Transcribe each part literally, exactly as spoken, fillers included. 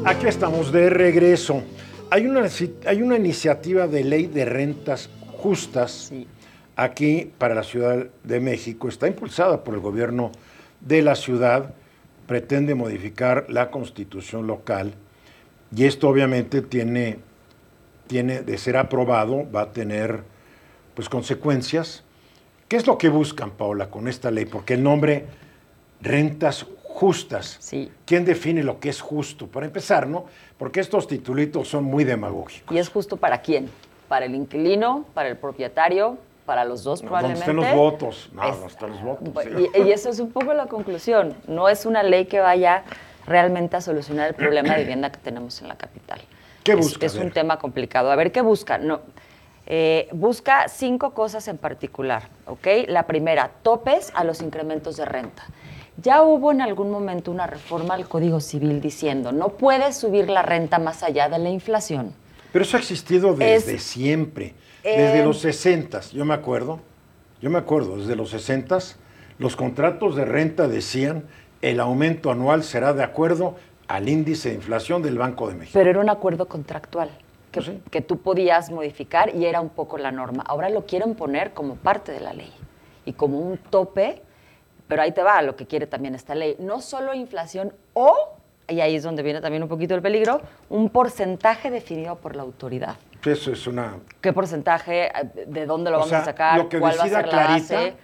Aquí estamos de regreso. Hay una, hay una iniciativa de ley de rentas justas sí. aquí para la Ciudad de México. Está impulsada por el gobierno de la ciudad. Pretende modificar la constitución local y esto obviamente tiene, tiene de ser aprobado, va a tener pues consecuencias. ¿Qué es lo que buscan, Paola, con esta ley? Porque el nombre rentas justas. Sí. ¿Quién define lo que es justo? Para empezar, ¿no? Porque estos titulitos son muy demagógicos. ¿Y es justo para quién? ¿Para el inquilino? ¿Para el propietario? ¿Para los dos, no, probablemente? ¿Dónde están los votos? No, es, no están los votos. Y, y eso es un poco la conclusión. No es una ley que vaya realmente a solucionar el problema de vivienda que tenemos en la capital. ¿Qué busca? Es, es un tema complicado. A ver, ¿qué busca? No, eh, busca cinco cosas en particular, ¿ok? La primera, topes a los incrementos de renta. Ya hubo en algún momento una reforma al Código Civil diciendo no puedes subir la renta más allá de la inflación. Pero eso ha existido desde es, siempre, desde eh, los sesentas, yo me acuerdo, yo me acuerdo, desde los sesentas, los contratos de renta decían el aumento anual será de acuerdo al índice de inflación del Banco de México. Pero era un acuerdo contractual que, ¿Sí? que tú podías modificar y era un poco la norma. Ahora lo quieren poner como parte de la ley y como un tope. Pero ahí te va lo que quiere también esta ley. No solo inflación o, y ahí es donde viene también un poquito el peligro, un porcentaje definido por la autoridad. Eso es una... ¿Qué porcentaje? ¿De dónde lo o vamos sea, a sacar? Lo que ¿Cuál va a ser Clarita, la base?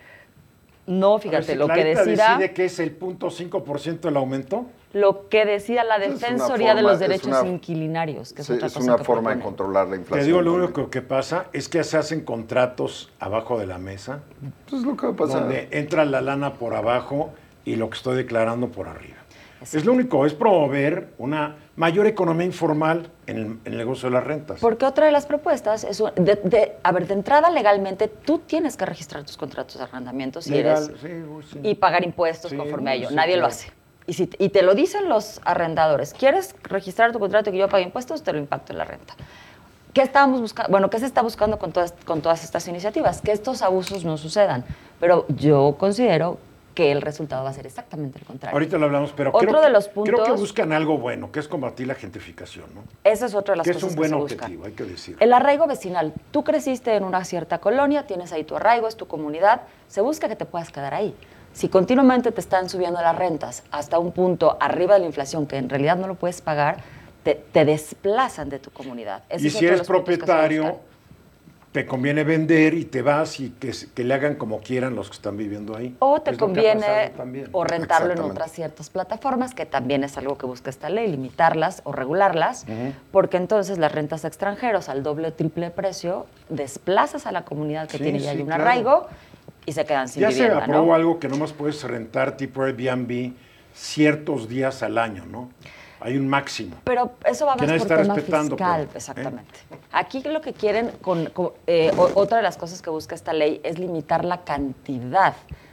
No, fíjate, si lo Clarita que decida... decide que es el cero punto cinco por ciento del aumento. Lo que decida la Defensoría forma, de los Derechos una, Inquilinarios, que es sí, otra es cosa una que forma propone. de controlar la inflación. Te digo, lo único que pasa es que se hacen contratos abajo de la mesa. Eso es lo que va a pasar. Donde entra la lana por abajo y lo que estoy declarando por arriba. Es, es lo único, es promover una mayor economía informal en el, en el negocio de las rentas. Porque otra de las propuestas es, de, de, a ver, de entrada legalmente tú tienes que registrar tus contratos de arrendamiento si Legal, eres, sí, uy, sí. y pagar impuestos sí, conforme a ello. sí, Nadie claro. lo hace. Y, si, y te lo dicen los arrendadores, ¿quieres registrar tu contrato y que yo pague impuestos? Te lo impacto en la renta. ¿Qué estábamos buscando? Bueno, ¿qué se está buscando con todas, con todas estas iniciativas? Que estos abusos no sucedan. Pero yo considero que el resultado va a ser exactamente el contrario. Ahorita lo hablamos, pero otro creo, de los puntos, creo que buscan algo bueno, que es combatir la gentrificación, ¿no? Esa es otra de las que cosas es un buen que se objetivo, buscan. hay que decir. El arraigo vecinal. Tú creciste en una cierta colonia, tienes ahí tu arraigo, es tu comunidad, se busca que te puedas quedar ahí. Si continuamente te están subiendo las rentas hasta un punto arriba de la inflación que en realidad no lo puedes pagar, te, te desplazan de tu comunidad. Ese y es si otro de eres los puntos que se propietario, buscan. te conviene vender y te vas y que, que le hagan como quieran los que están viviendo ahí. O te Es lo que ha conviene pasado también. o rentarlo en otras ciertas plataformas, que también es algo que busca esta ley, limitarlas o regularlas, uh-huh. porque entonces las rentas a extranjeros al doble o triple precio desplazas a la comunidad que sí, tiene ya sí, un claro. arraigo y se quedan sin ya vivienda, se aprobó ¿no? algo que nomás puedes rentar tipo Airbnb ciertos días al año, ¿no? Hay un máximo. Pero eso va más por tema fiscal, pero, exactamente. ¿eh? Aquí lo que quieren, con, con eh, o, otra de las cosas que busca esta ley es limitar la cantidad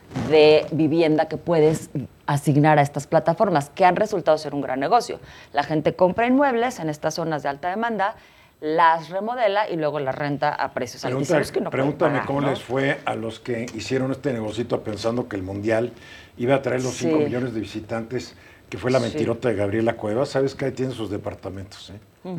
de vivienda que puedes asignar a estas plataformas, que han resultado ser un gran negocio. La gente compra inmuebles en estas zonas de alta demanda, las remodela y luego las renta a precios Pregunta, altísimos que no Pregúntame pagar, cómo ¿no? les fue a los que hicieron este negocito pensando que el Mundial iba a traer los cinco sí. millones de visitantes, que fue la mentirota sí. de Gabriela Cuevas. ¿Sabes que ahí tienen sus departamentos? ¿eh? Mm.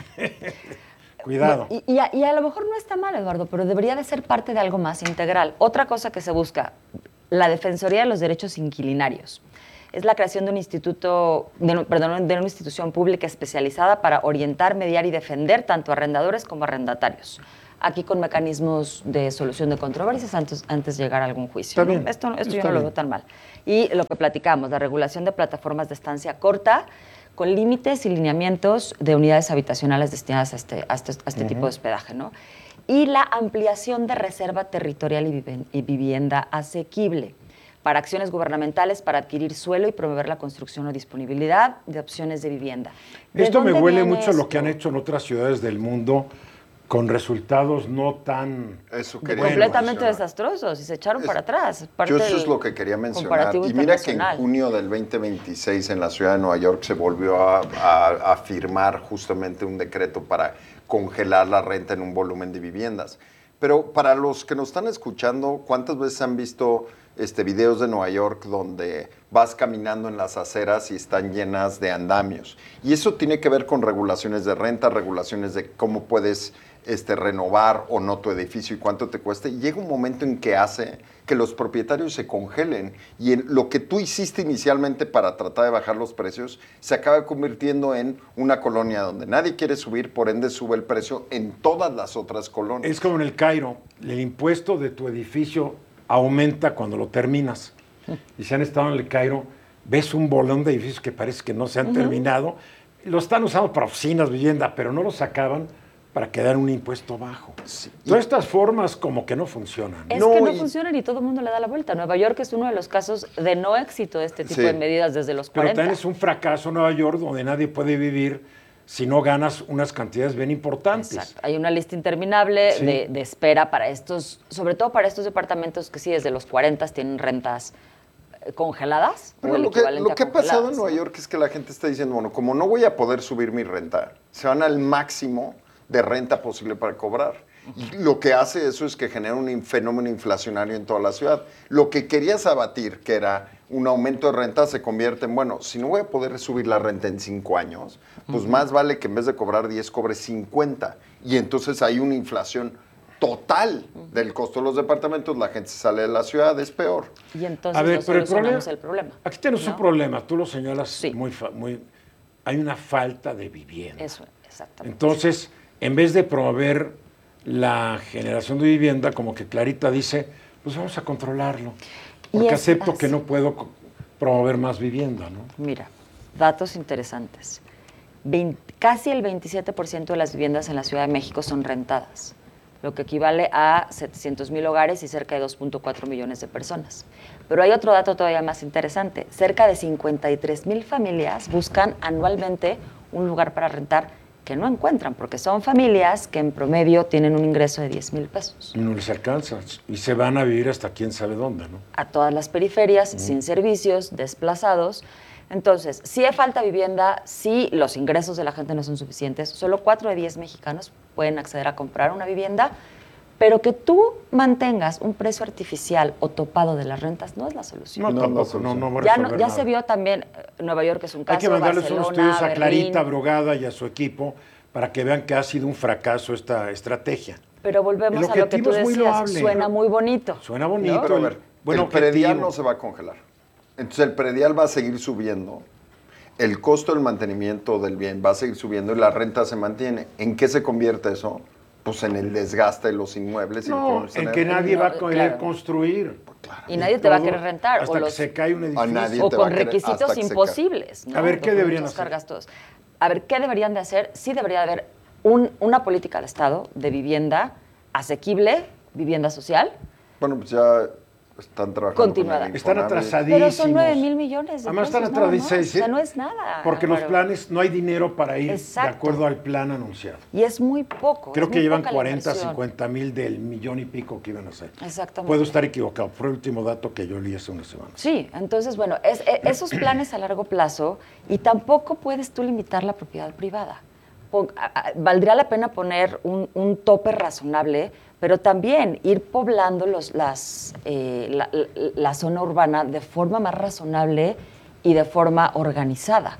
Cuidado. Bueno, y, y, a, y a lo mejor no está mal, Eduardo, pero debería de ser parte de algo más integral. Otra cosa que se busca, la Defensoría de los Derechos Inquilinarios. Es la creación de un instituto, de, perdón, de una institución pública especializada para orientar, mediar y defender tanto arrendadores como arrendatarios. Aquí con mecanismos de solución de controversias antes, antes de llegar a algún juicio. Está ¿no? bien, Esto, esto yo está no lo bien. veo tan mal. Y lo que platicamos, la regulación de plataformas de estancia corta con límites y lineamientos de unidades habitacionales destinadas a este, a este, a este uh-huh. tipo de hospedaje, ¿no? Y la ampliación de reserva territorial y, viven, y vivienda asequible para acciones gubernamentales para adquirir suelo y promover la construcción o disponibilidad de opciones de vivienda. ¿De esto me huele mucho esto? lo que han hecho en otras ciudades del mundo con resultados no tan eso de completamente mencionar. desastrosos y se echaron es, para atrás. Parte yo eso es lo que quería mencionar. Y mira que en junio del veinte veintiséis en la ciudad de Nueva York se volvió a, a, a firmar justamente un decreto para congelar la renta en un volumen de viviendas. Pero para los que nos están escuchando, ¿cuántas veces han visto este, videos de Nueva York donde vas caminando en las aceras y están llenas de andamios. Y eso tiene que ver con regulaciones de renta, regulaciones de cómo puedes este, renovar o no tu edificio y cuánto te cueste. Y llega un momento en que hace que los propietarios se congelen y en lo que tú hiciste inicialmente para tratar de bajar los precios se acaba convirtiendo en una colonia donde nadie quiere subir, por ende sube el precio en todas las otras colonias. Es como en el Cairo, el impuesto de tu edificio aumenta cuando lo terminas. Y si han estado en el Cairo, ves un bolón de edificios que parece que no se han uh-huh. terminado, lo están usando para oficinas, vivienda, pero no los acaban para quedar un impuesto bajo. Sí. Todas estas formas como que no funcionan. Es no, que no y... funcionan y todo el mundo le da la vuelta. Nueva York es uno de los casos de no éxito de este tipo sí. de medidas desde los cuarenta. Pero también es un fracaso Nueva York donde nadie puede vivir si no ganas unas cantidades bien importantes. Exacto. Hay una lista interminable sí. de, de espera para estos, sobre todo para estos departamentos que sí desde los cuarenta tienen rentas congeladas. Pero lo que, lo que ha pasado en Nueva York es que la gente está diciendo, bueno, como no voy a poder subir mi renta, se van al máximo de renta posible para cobrar. Y lo que hace eso es que genera un fenómeno inflacionario en toda la ciudad. Lo que querías abatir, que era un aumento de renta, se convierte en, bueno, si no voy a poder subir la renta en cinco años, pues uh-huh. más vale que en vez de cobrar diez, cobre cincuenta. Y entonces hay una inflación total del costo de los departamentos, la gente sale de la ciudad, es peor. Y entonces a ver, no pero el problema, el problema. Aquí tienes ¿no? un problema, tú lo señalas sí. muy, muy... Hay una falta de vivienda. Eso, exactamente. Entonces, en vez de promover la generación de vivienda, como que Clarita dice, pues vamos a controlarlo, porque acepto así. que no puedo promover más vivienda, ¿no? Mira, datos interesantes. veinte, casi el veintisiete por ciento de las viviendas en la Ciudad de México son rentadas, lo que equivale a setecientos mil hogares y cerca de dos punto cuatro millones de personas. Pero hay otro dato todavía más interesante. Cerca de cincuenta y tres mil familias buscan anualmente un lugar para rentar que no encuentran, porque son familias que en promedio tienen un ingreso de diez mil pesos. Y no les alcanza, y se van a vivir hasta quién sabe dónde, ¿no? A todas las periferias, uh-huh. sin servicios, desplazados. Entonces, si hay falta de vivienda, si los ingresos de la gente no son suficientes, solo cuatro de diez mexicanos pueden acceder a comprar una vivienda, pero que tú mantengas un precio artificial o topado de las rentas no es la solución. No, tampoco, no, no, no ya no, ya se vio también, Nueva York es un caso, hay que mandarles Barcelona, unos estudios a Clarita Berlín. Brugada y a su equipo para que vean que ha sido un fracaso esta estrategia. Pero volvemos a lo que tú decías, muy loable, suena muy bonito. Suena bonito. ¿no? Pero a ver, bueno, el predial no se va a congelar. Entonces el predial va a seguir subiendo, el costo del mantenimiento del bien va a seguir subiendo y la renta se mantiene. ¿En qué se convierte eso? Pues en el desgaste de los inmuebles. No, y en que nadie no, va a querer claro. construir. Pues claro. Y nadie y te va a querer rentar. Hasta o que los, se cae un edificio. O con requisitos imposibles. ¿no? A ver, ¿qué deberían hacer? Gastos. A ver, ¿qué deberían de hacer? Sí debería de haber un, una política del Estado de vivienda asequible, vivienda social. Bueno, pues ya... Están trabajando continuada. Están atrasadísimos. Pero son nueve mil millones de Además pesos. están atrasadísimos. No, no, o sea, no es nada. Porque Álvaro. Los planes, no hay dinero para ir Exacto. de acuerdo al plan anunciado. Y es muy poco. Creo que muy llevan cuarenta, cincuenta mil del millón y pico que iban a hacer. Exactamente. Puedo estar equivocado. Fue el último dato que yo leí hace una semana. Sí, entonces, bueno, es, es, esos planes a largo plazo, y tampoco puedes tú limitar la propiedad privada. Pon, a, a, valdría la pena poner un, un tope razonable, pero también ir poblando los, las, eh, la, la, la zona urbana de forma más razonable y de forma organizada.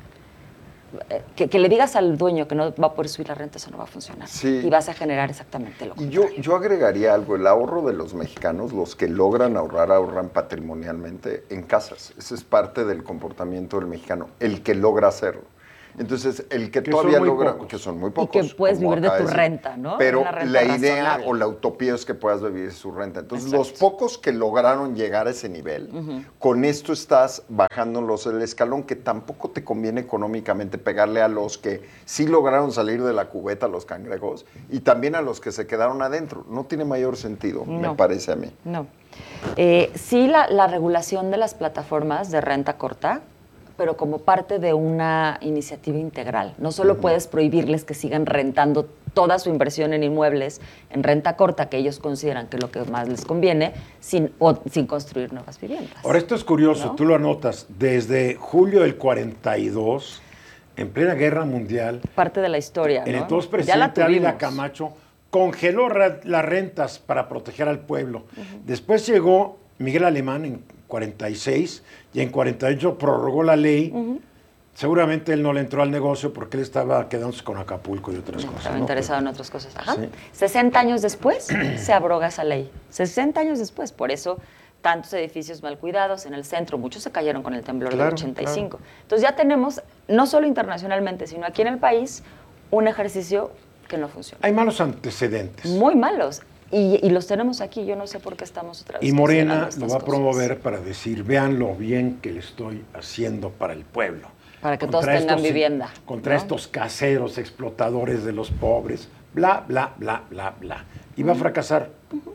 Que, que le digas al dueño que no va a poder subir la renta, eso no va a funcionar. Sí. Y vas a generar exactamente lo contrario. Y yo, yo agregaría algo, el ahorro de los mexicanos, los que logran ahorrar, ahorran patrimonialmente en casas. Ese es parte del comportamiento del mexicano, el que logra hacerlo. Entonces, el que, que todavía logra, pocos. que son muy pocos. Y que puedes vivir de tu es, renta, ¿no? Pero renta la idea razonable. o la utopía es que puedas vivir su renta. Entonces, Exacto. los pocos que lograron llegar a ese nivel, uh-huh. con esto estás bajándolos el escalón, que tampoco te conviene económicamente pegarle a los que sí lograron salir de la cubeta, los cangrejos, y también a los que se quedaron adentro. No tiene mayor sentido, no. me parece a mí. No. Eh, sí, la, la regulación de las plataformas de renta corta, pero como parte de una iniciativa integral. No solo uh-huh. puedes prohibirles que sigan rentando toda su inversión en inmuebles en renta corta, que ellos consideran que es lo que más les conviene, sin, o, sin construir nuevas viviendas. Ahora, esto es curioso, ¿no? Tú lo anotas, desde julio del cuarenta y dos, en plena guerra mundial... Parte de la historia, el ¿no? entonces presidente Ávila Camacho congeló ra- las rentas para proteger al pueblo. Uh-huh. Después llegó Miguel Alemán en cuarenta y seis y en cuarenta y ocho prorrogó la ley. Uh-huh. Seguramente él no le entró al negocio porque él estaba quedándose con Acapulco y otras no, cosas. Estaba ¿no? interesado Pero, en otras cosas. Ajá. Sí. sesenta años después se abroga esa ley. sesenta años después. Por eso tantos edificios mal cuidados en el centro. Muchos se cayeron con el temblor claro, del ochenta y cinco. Claro. Entonces ya tenemos, no solo internacionalmente, sino aquí en el país, un ejercicio que no funciona. Hay malos antecedentes. Muy malos. Y, y los tenemos aquí. Yo no sé por qué estamos otra vez. Y Morena lo va a cosas. promover para decir, vean lo bien que le estoy haciendo para el pueblo. Para que contra todos tengan estos, vivienda. Contra ¿no? estos caseros explotadores de los pobres, bla, bla, bla, bla, bla. Y uh-huh. va a fracasar. Uh-huh.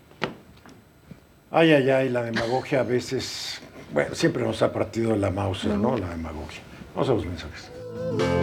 Ay, ay, ay, la demagogia a veces, bueno, siempre nos ha partido la Mauser, uh-huh. ¿no? La demagogia. Vamos a los mensajes.